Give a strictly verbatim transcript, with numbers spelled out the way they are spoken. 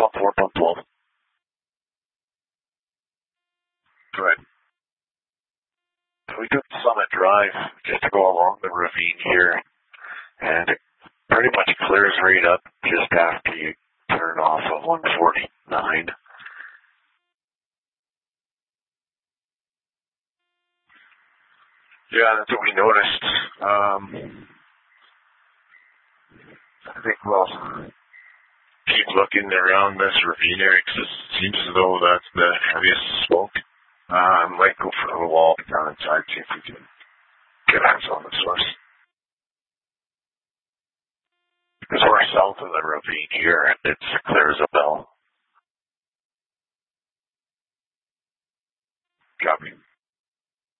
pump four, pump twelve. Good. We took Summit Drive just to go along the ravine here, and it pretty much clears right up just after you turn off of one forty-nine. Yeah, that's what we noticed. Um, I think we'll keep looking around this ravine area because it seems as though that's the heaviest smoke. Uh, I might go for a walk down inside, see if we can get hands on the source. Because we're south of the ravine here, it's clear as a bell.